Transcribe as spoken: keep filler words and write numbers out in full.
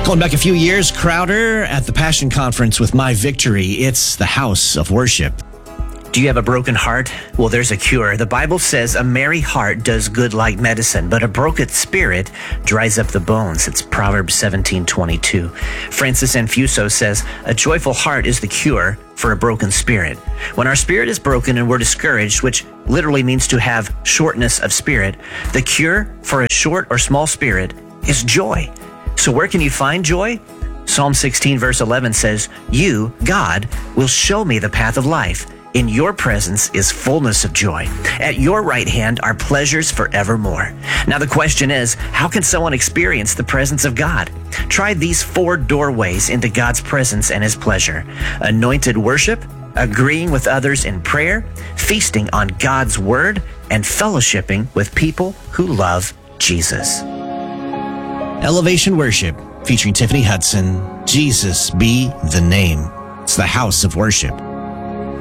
Going back a few years, Crowder at the Passion Conference with My Victory. It's the house of worship. Do you have a broken heart? Well, there's a cure. The Bible says a merry heart does good like medicine, but a broken spirit dries up the bones. It's Proverbs seventeen twenty-two. Francis Infuso says a joyful heart is the cure for a broken spirit. When our spirit is broken and we're discouraged, which literally means to have shortness of spirit, the cure for a short or small spirit is joy. So where can you find joy? Psalm sixteen verse eleven says, "You, God, will show me the path of life. In your presence is fullness of joy. At your right hand are pleasures forevermore." Now the question is, how can someone experience the presence of God? Try these four doorways into God's presence and his pleasure. Anointed worship, agreeing with others in prayer, feasting on God's word, and fellowshipping with people who love Jesus. Elevation Worship, featuring Tiffany Hudson. Jesus be the name. It's the house of worship.